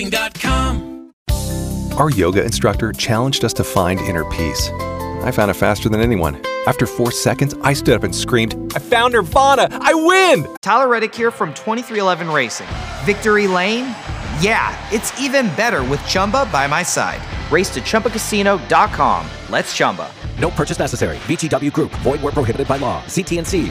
Our yoga instructor challenged us to find inner peace. I found it faster than anyone. After 4 seconds, I stood up and screamed, "I found Nirvana! I win!" Tyler Reddick here from 2311 Racing. Victory Lane? Yeah, it's even better with Chumba by my side. Race to ChumbaCasino.com. Let's Chumba. No purchase necessary. VGW Group. Void where prohibited by law. See T&Cs.